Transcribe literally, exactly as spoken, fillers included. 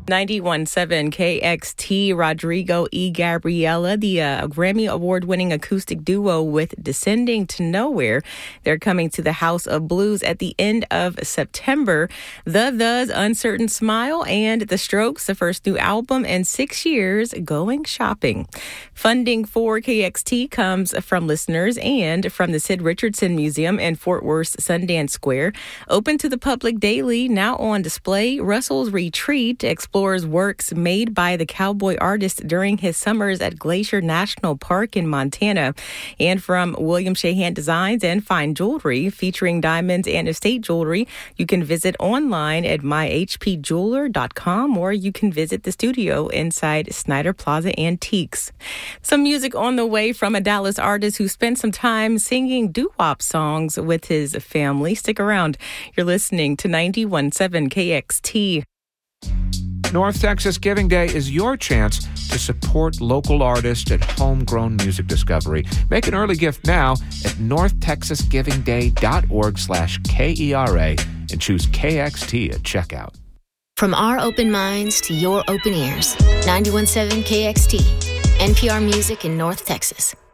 ninety-one point seven K X T, Rodrigo y Gabriela, the uh, Grammy Award-winning acoustic duo with Descending to Nowhere. They're coming to the House of Blues at the end of September. The The's Uncertain Smile and The Strokes, the first new album in six years, going shopping. Funding for K X T comes from listeners and from the Sid Richardson Museum in Fort Worth's Sundance Square. Open to the public daily, now on display, Russell's Retreat explores works made by the cowboy artist during his summers at Glacier National Park in Montana. And from William Shahan Designs and Fine Jewelry, featuring diamonds and estate jewelry, you can visit online at my h p jeweler dot com, or you can visit the studio inside Snyder Plaza Antiques. Some music on the way from a Dallas artist who spent some time singing doo-wop songs with his family. Stick around. You're listening to ninety-one point seven K X T. North Texas Giving Day is your chance to support local artists and homegrown music discovery. Make an early gift now at north texas giving day dot org slash K E R A and choose K X T at checkout. From our open minds to your open ears, ninety-one point seven K X T, N P R Music in North Texas.